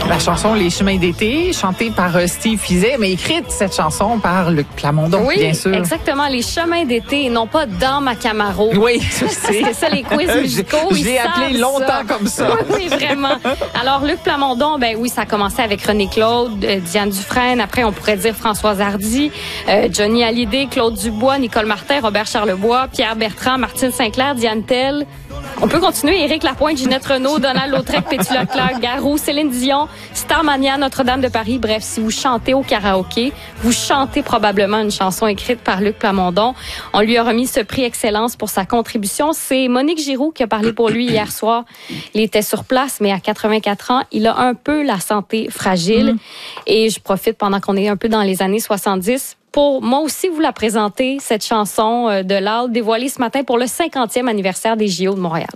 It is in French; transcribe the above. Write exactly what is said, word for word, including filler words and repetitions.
La chanson Les chemins d'été, chantée par euh, Steve Fizet, mais écrite, cette chanson, par Luc Plamondon, oui, bien sûr. Exactement. Les chemins d'été et non pas dans ma Camaro. Oui, je sais. C'est ça, les quiz musicaux. Je l'ai appelé longtemps ça. comme ça. Oui, oui, vraiment. Alors, Luc Plamondon, ben oui, ça a commencé avec René Claude, euh, Diane Dufresne. Après, on pourrait dire Françoise Hardy, euh, Johnny Hallyday, Claude Dubois, Nicole Martin, Robert Charlebois, Pierre Bertrand, Martine Sinclair, Diane Tell. On peut continuer. Éric Lapointe, Ginette Renault, Donald Lautrec, Pétula Clark, Garou, Céline Dion, Starmania, Notre-Dame de Paris. Bref, si vous chantez au karaoké, vous chantez probablement une chanson écrite par Luc Plamondon. On lui a remis ce prix Excellence pour sa contribution. C'est Monique Giroux qui a parlé pour lui hier soir. Il était sur place, mais à quatre-vingt-quatre ans, il a un peu la santé fragile. Mmh. Et je profite pendant qu'on est un peu dans les années soixante-dix pour moi aussi vous la présenter, cette chanson de Lal, dévoilée ce matin pour le cinquantième anniversaire des J O de Montréal.